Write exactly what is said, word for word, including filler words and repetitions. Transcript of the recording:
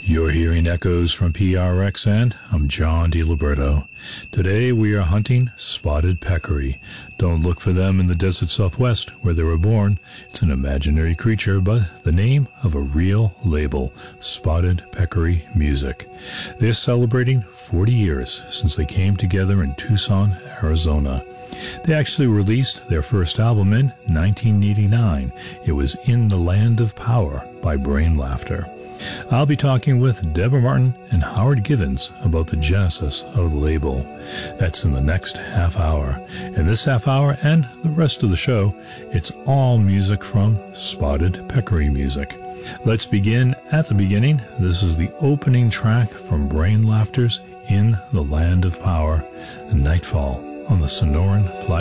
You're hearing echoes from P R X, and I'm John DiLiberto. Today we are hunting spotted peccary. Don't look for them in the desert southwest where they were born. It's an imaginary creature, but the name of a real label, Spotted Peccary Music. They're celebrating forty years since they came together in Tucson, Arizona. They actually released their first album in nineteen eighty-nine. It was In the Land of Power by Brain Laughter. I'll be talking with Deborah Martin and Howard Givens about the genesis of the label. That's in the next half hour. In this half hour and the rest of the show, it's all music from Spotted Peccary Music. Let's begin at the beginning. This is the opening track from Brain Laughter's In the Land of Power, Nightfall on the Sonoran Playa.